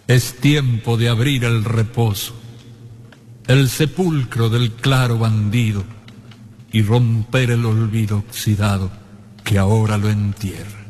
Es tiempo de abrir el reposo, el sepulcro del claro bandido, y romper el olvido oxidado que ahora lo entierra.